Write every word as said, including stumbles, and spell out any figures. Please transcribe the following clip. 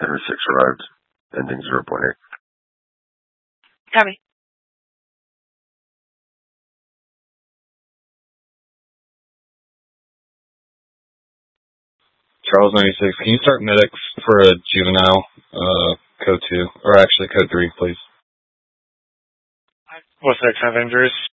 Henry six arrived, ending zero point eight. Copy. Charles ninety-six, can you start medics for a juvenile, uh, code two, or actually code three, please? What's that kind of injuries?